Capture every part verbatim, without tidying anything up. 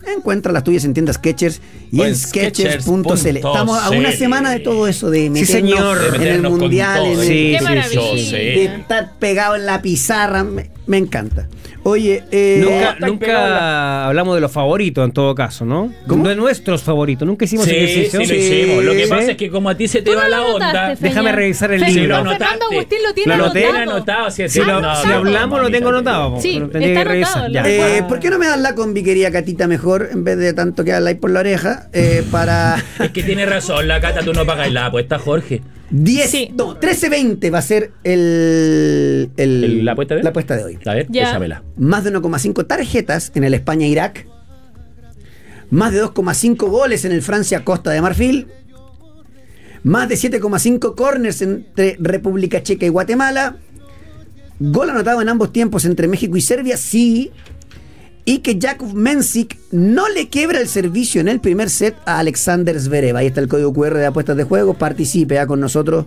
Encuentra las tuyas en tiendas Skechers y en skechers punto c l. Estamos a una semana de todo eso, de meternos, sí, señor, de meternos en el mundial, en el, sí, qué maravilla. Sí, sí. de estar pegado en la pizarra. Me, me encanta. Oye, eh, nunca, nunca hablamos de los favoritos en todo caso, ¿no? ¿Cómo? De nuestros favoritos. Nunca hicimos sí, ejercicio. Sí, lo sí, hicimos. Lo que sí. pasa es que como a ti se te Tú va no la lo onda. notaste, Feña. Déjame revisar el Fe- libro. Sí, lo Fernando anotaste. Agustín lo tiene Lo anoté. anotado. anotado. Si, Si, lo, anotado. si hablamos lo tengo anotado. Sí, pero tendría está que revisar. anotado, Ya. lo eh, recuerdo. ¿por qué no me das la con mi querida Catita mejor en vez de tanto que habláis por la oreja? Eh, para Es que tiene razón, la Cata, tú no pagas la apuesta, Jorge. diez, Sí. no, trece veinte va a ser el, el- ¿El- la apuesta de hoy? la apuesta de hoy. A ver, Ya. échamela. Más de uno coma cinco tarjetas en el España-Irak. Más de dos coma cinco goles en el Francia-Costa de Marfil. Más de siete coma cinco corners entre República Checa y Guatemala. Gol anotado en ambos tiempos entre México y Serbia, sí. Y que Jakub Mensik no le quiebra el servicio en el primer set a Alexander Zverev. Ahí está el código cu erre de apuestas de juego. Participe ya con nosotros.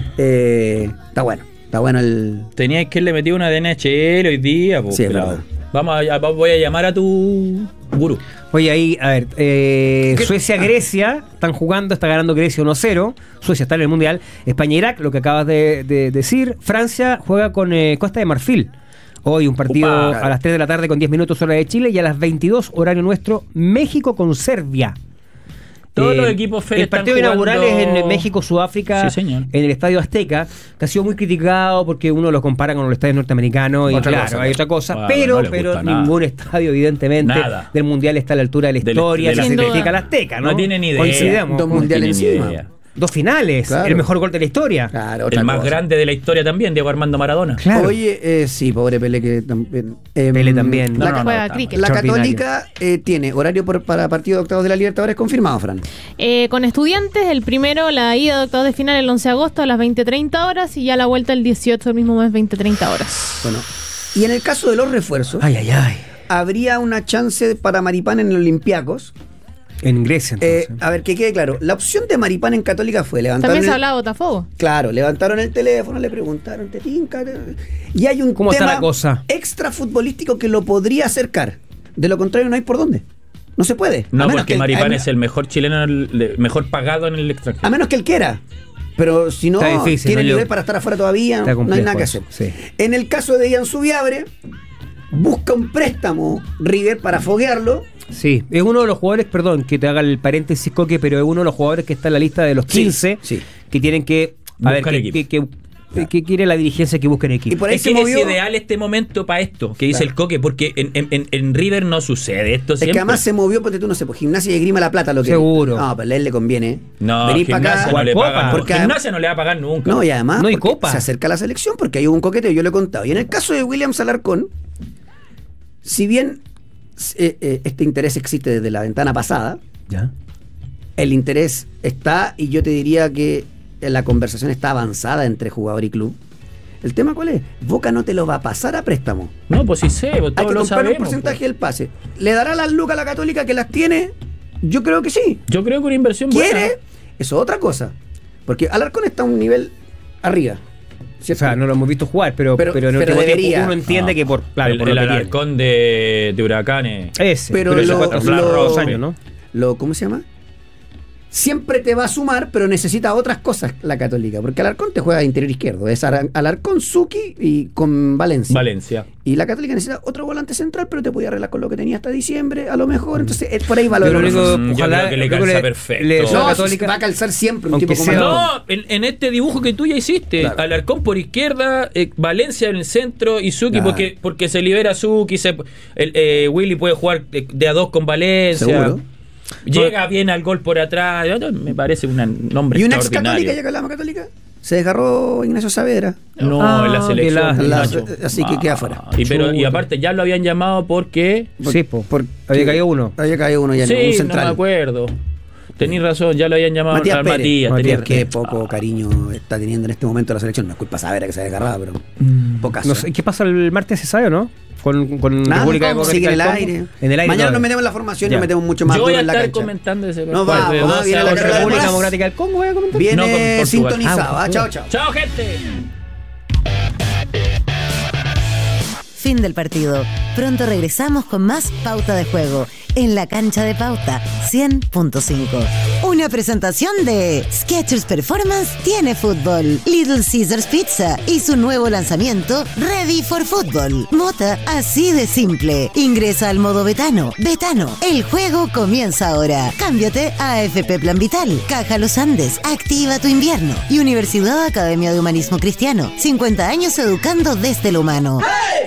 Eh, está bueno. Está bueno el... Teníais que le metido una de N H L hoy día, po, Sí, es pelado. verdad. Vamos a, voy a llamar a tu gurú. Oye, ahí, a ver, eh, Suecia-Grecia, están jugando, está ganando Grecia uno cero. Suecia está en el Mundial. España-Irak, lo que acabas de, de decir. Francia juega con eh, Costa de Marfil. Hoy un partido Upa. a las tres de la tarde con diez minutos hora de Chile y a las veintidós horario nuestro, México con Serbia. Todos los equipos Fer El están partido inaugural jugando- es en México-Sudáfrica, Sí, señor. en el Estadio Azteca, que ha sido muy criticado porque uno lo compara con los estadios norteamericanos y Otra claro, cosa. hay otra cosa, Ah, pero, no le pero gusta nada. ningún estadio evidentemente Nada. del Mundial está a la altura de la Del- historia de que la- significa Sin duda. el Azteca, ¿no? No tiene ni idea. Coincidamos. Dos No mundiales tiene ni encima. idea. Dos finales, Claro. el mejor gol de la historia. Claro, otra El más cosa. grande de la historia también, Diego Armando Maradona. Claro. Oye, eh, sí, pobre Pelé que también. eh, Pelé también. La, No, no, no, Juega está cricket. la Extraordinario. Católica eh, tiene horario por- para partido de octavos de la Libertadores confirmado, Fran. Eh, con Estudiantes, el primero, la ida de octavos de final el once de agosto a las veinte treinta horas y ya la vuelta el dieciocho del mismo mes, veinte treinta horas. Bueno, y en el caso de los refuerzos, Ay, ay, ay. habría una chance para Maripán en el Olympiacos. En Grecia Eh, entonces. a ver, que quede claro, la opción de Maripán en Católica fue levantar. También se hablaba de Botafogo. Claro, levantaron el teléfono, le preguntaron, ¿te tinca? Y hay un ¿Cómo está tema la cosa? extra futbolístico que lo podría acercar. De lo contrario, no hay por dónde. No se puede. No, A menos porque que- Maripán a- es el mejor chileno, el mejor pagado en el extranjero. A menos que él quiera. Pero si no, Está difícil, tiene ¿no? nivel Yo- para estar afuera todavía, Está no hay complejo nada que eso, hacer. sí. En el caso de Ian Subiabre, busca un préstamo River para foguearlo. Sí, es uno de los jugadores, perdón, que te haga el paréntesis, Coque, pero es uno de los jugadores que está en la lista de los Sí, quince sí. que tienen que, a ver, Buscar que, equipo. que, que- que quiere la dirigencia que busquen equipo. Y por ahí Es se que movió. es ideal este momento para esto, que dice Claro. el Coque, porque en, en- en- en River no sucede esto Es siempre. que además se movió, porque tú no sé, pues Gimnasia y Esgrima La Plata lo que. Seguro. No, pero a él le conviene. No, Venir para Gimnasia acá. no le Copa, pagan. porque Porque además- Gimnasia no le va a pagar nunca. No, y además No hay porque copa. se acerca la selección porque hay un coqueteo, yo lo he contado. Y en el caso de Williams Alarcón, si bien eh, eh, este interés existe desde la ventana pasada, ¿Ya? el interés está, y yo te diría que la conversación está avanzada entre jugador y club. ¿El tema cuál es? Boca no te lo va a pasar a préstamo. No, pues sí sé, pues Hay todos que lo comprar sabemos. un porcentaje pues. del pase. ¿Le dará las lucas a la Católica que las tiene? Yo creo que sí. Yo creo que una inversión buena. ¿Quiere? Eso es otra cosa. Porque Alarcón está a un nivel arriba. O ¿cierto? sea, no lo hemos visto jugar, pero, Pero- pero, en el pero último tiempo debería. uno entiende No. que por, claro, el por el lo que tiene. Alarcón de, de Huracanes. Ese, Pero pero, ese lo- fue tras lo- dos años, ¿no? Lo, ¿Cómo se llama? Siempre te va a sumar, pero necesita otras cosas la Católica. Porque Alarcón te juega de interior izquierdo. Es Ara- Alarcón, Suki y con Valencia. Valencia. Y la Católica necesita otro volante central, pero te podía arreglar con lo que tenía hasta diciembre, a lo mejor. Entonces, es por ahí va lo Yo de lo los único- refuerzos. Mm, yo ojalá- creo que le yo creo calza que perfecto. le- No, la sí, Católica- va a calzar siempre un aunque tipo como sea- Alarcón. No, en, en este dibujo que tú ya hiciste, Claro. Alarcón por izquierda, eh, Valencia en el centro y Suki Claro. porque, porque se libera Suki, se, el, eh, Willy puede jugar de, de a dos con Valencia. Seguro. Llega bien al gol por atrás. Yo- yo- Me parece un nombre Y una ex extraordinario. católica, ya que hablamos católica, se desgarró Ignacio Saavedra. No, Ah, en la qué selección. lástima. Nacho. Así que queda fuera. Y, pero, y Chuta. aparte ya lo habían llamado porque... Sí, po, Por- había caído uno. Había caído uno ya, Sí, en un no me central. acuerdo. Tenís razón, ya lo habían llamado Matías al Pérez. Matías. Matías, tenés- Qué poco cariño está teniendo en este momento la selección. No es culpa Saavedra que se ha desgarrado, pero pocas. No sé, ¿qué pasa el martes, se sabe o no? Con, con Nada, República ¿cómo? Democrática Sigue en el del Congo. aire. En el aire. Mañana todavía. nos metemos en la formación y Ya. nos metemos mucho más Yo voy duro a en la estar cancha. comentando ese No, ¿cuál? vamos, De ah, doce viene a la ocho. carrera de República Moraz. Democrática del Congo, voy a comentar. Viene No, con Portugal. sintonizado. Ah, ah, chao, chao. ¡Chao, gente! Fin del partido. Pronto regresamos con más Pauta de Juego en la cancha de Pauta cien punto cinco. Una presentación de Skechers Performance tiene fútbol, Little Caesars Pizza y su nuevo lanzamiento Ready for Football. Mota, así de simple. Ingresa al modo Betano. Betano, el juego comienza ahora. Cámbiate a A F P Plan Vital, Caja Los Andes, activa tu invierno y Universidad Academia de Humanismo Cristiano. cincuenta años educando desde lo humano. ¡Hey!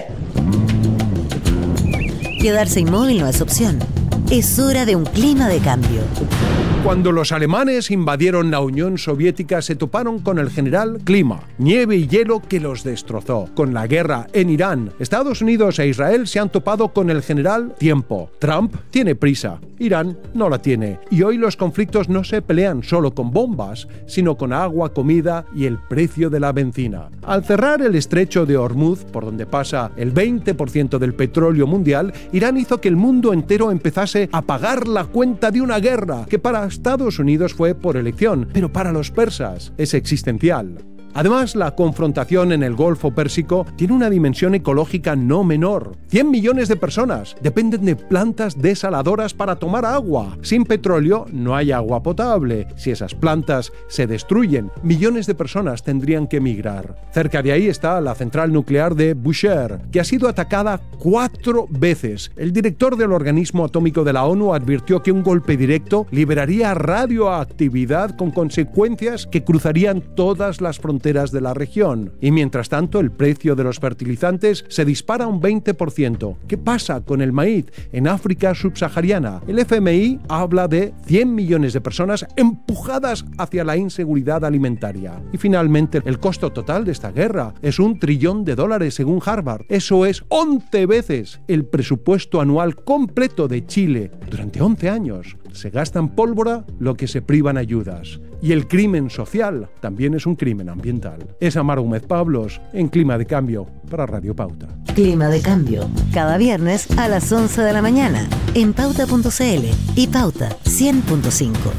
Quedarse inmóvil no es opción. Es hora de un clima de cambio. Cuando los alemanes invadieron la Unión Soviética se toparon con el general Clima, nieve y hielo que los destrozó. Con la guerra en Irán, Estados Unidos e Israel se han topado con el general Tiempo. Trump tiene prisa, Irán no la tiene. Y hoy los conflictos no se pelean solo con bombas, sino con agua, comida y el precio de la benzina. Al cerrar el estrecho de Hormuz, por donde pasa el veinte por ciento del petróleo mundial, Irán hizo que el mundo entero empezase a pagar la cuenta de una guerra que para Estados Unidos fue por elección, pero para los persas es existencial. Además, la confrontación en el Golfo Pérsico tiene una dimensión ecológica no menor. cien millones de personas dependen de plantas desaladoras para tomar agua. Sin petróleo no hay agua potable. Si esas plantas se destruyen, millones de personas tendrían que emigrar. Cerca de ahí está la central nuclear de Bushehr, que ha sido atacada cuatro veces. El director del organismo atómico de la ONU advirtió que un golpe directo liberaría radioactividad con consecuencias que cruzarían todas las fronteras de la región. Y mientras tanto, el precio de los fertilizantes se dispara un veinte por ciento. ¿Qué pasa con el maíz en África subsahariana? El F M I habla de cien millones de personas empujadas hacia la inseguridad alimentaria. Y finalmente, el costo total de esta guerra es un trillón de dólares según Harvard. Eso es once veces el presupuesto anual completo de Chile. Durante once años se gasta en pólvora lo que se priva en ayudas. Y el crimen social también es un crimen ambiental. Es Amaro Gómez Pablos en Clima de Cambio para Radio Pauta. Clima de Cambio, cada viernes a las once de la mañana en pauta punto c l y Pauta cien punto cinco.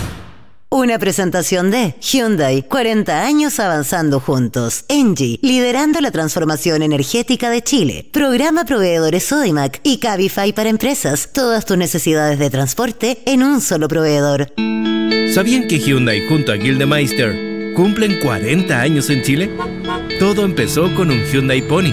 Una presentación de Hyundai, cuarenta años avanzando juntos. Engie, liderando la transformación energética de Chile. Programa Proveedores Sodimac y Cabify para empresas. Todas tus necesidades de transporte en un solo proveedor. ¿Sabían que Hyundai junto a Gildemeister cumplen cuarenta años en Chile? Todo empezó con un Hyundai Pony.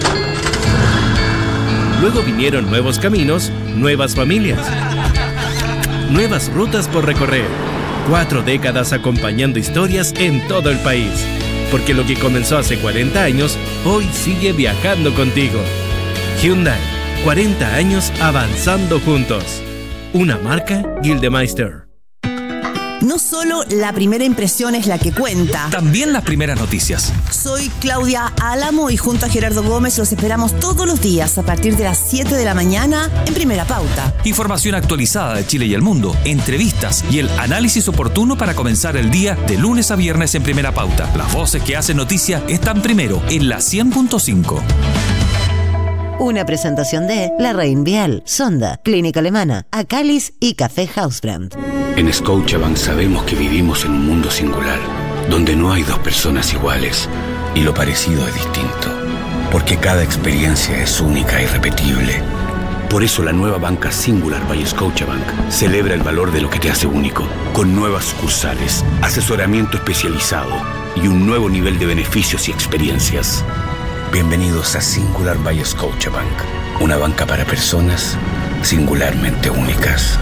Luego vinieron nuevos caminos, nuevas familias, nuevas rutas por recorrer. Cuatro décadas acompañando historias en todo el país. Porque lo que comenzó hace cuarenta años, hoy sigue viajando contigo. Hyundai, cuarenta años avanzando juntos. Una marca Gildemeister. No solo la primera impresión es la que cuenta. También las primeras noticias. Soy Claudia Álamo y junto a Gerardo Gómez los esperamos todos los días a partir de las siete de la mañana en Primera Pauta. Información actualizada de Chile y el mundo, entrevistas y el análisis oportuno para comenzar el día de lunes a viernes en Primera Pauta. Las voces que hacen noticia están primero en la cien punto cinco. Una presentación de La Rein Vial, Sonda, Clínica Alemana, Acalis y Café Hausbrand. En Scotiabank sabemos que vivimos en un mundo singular, donde no hay dos personas iguales y lo parecido es distinto, porque cada experiencia es única e irrepetible. Por eso la nueva banca Singular by Scotiabank celebra el valor de lo que te hace único, con nuevas sucursales, asesoramiento especializado y un nuevo nivel de beneficios y experiencias. Bienvenidos a Singular by Scotiabank, una banca para personas singularmente únicas.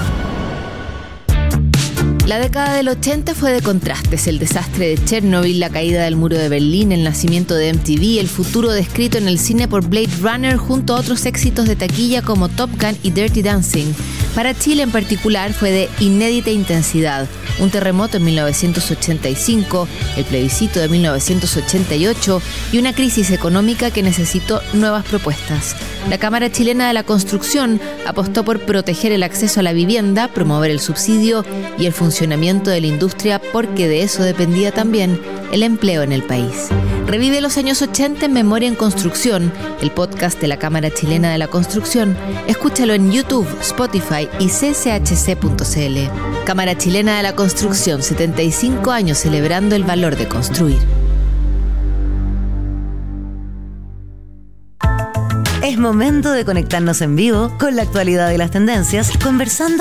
La década del ochenta fue de contrastes, el desastre de Chernobyl, la caída del muro de Berlín, el nacimiento de M T V, el futuro descrito en el cine por Blade Runner junto a otros éxitos de taquilla como Top Gun y Dirty Dancing. Para Chile en particular fue de inédita intensidad. Un terremoto en mil novecientos ochenta y cinco, el plebiscito de mil novecientos ochenta y ocho y una crisis económica que necesitó nuevas propuestas. La Cámara Chilena de la Construcción apostó por proteger el acceso a la vivienda, promover el subsidio y el funcionamiento de la industria porque de eso dependía también el empleo en el país. Revive los años ochenta en Memoria en Construcción, el podcast de la Cámara Chilena de la Construcción. Escúchalo en YouTube, Spotify y c c h c punto c l. Cámara Chilena de la Construcción, setenta y cinco años celebrando el valor de construir. momento de conectarnos en vivo con la actualidad y las tendencias, conversando